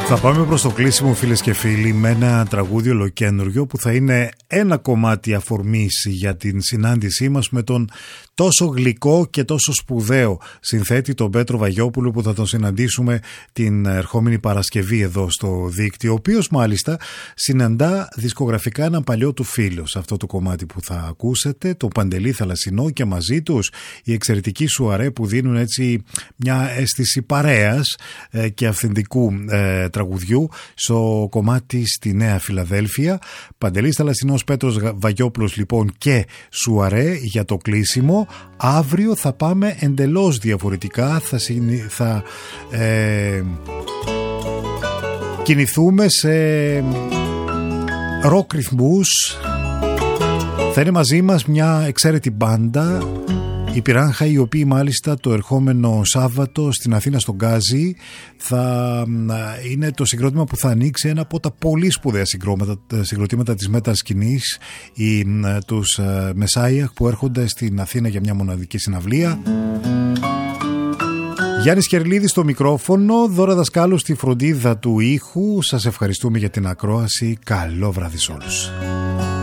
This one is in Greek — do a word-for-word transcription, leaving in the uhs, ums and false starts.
Θα πάμε προς το κλείσιμο, φίλες και φίλοι, με ένα τραγούδι ολοκένουργιο που θα είναι ένα κομμάτι αφορμής για την συνάντησή μας με τον τόσο γλυκό και τόσο σπουδαίο συνθέτη, τον Πέτρο Βαγιόπουλο, που θα τον συναντήσουμε την ερχόμενη Παρασκευή εδώ στο δίκτυο, ο οποίος μάλιστα συναντά δισκογραφικά έναν παλιό του φίλο σε αυτό το κομμάτι που θα ακούσετε, το Παντελή Θαλασσινό, και μαζί τους οι εξαιρετικοί Σουαρέ που δίνουν έτσι μια αίσθηση παρέας ε, και αυθεντικού ε, τραγουδιού στο κομμάτι στη Νέα Φιλαδέλφια. Παντελής Θαλασσινός, Πέτρος Βαγιόπουλος λοιπόν και Σουαρέ για το κλείσιμο. Αύριο θα πάμε εντελώς διαφορετικά, θα, συνη... θα ε... κινηθούμε σε ροκ ρυθμούς. Θα είναι μαζί μας μια εξαίρετη μπάντα, οι Πυράγχα, οι οποίοι μάλιστα το ερχόμενο Σάββατο στην Αθήνα στον Γκάζι θα είναι το συγκρότημα που θα ανοίξει ένα από τα πολύ σπουδαία συγκροτήματα της metal σκηνής, οι, τους Μεσάιαχ, που έρχονται στην Αθήνα για μια μοναδική συναυλία. Γιάννης Κερλίδης στο μικρόφωνο, Δώρα Δασκάλου στη φροντίδα του ήχου. Σας ευχαριστούμε για την ακρόαση. Καλό βράδυ σε όλους.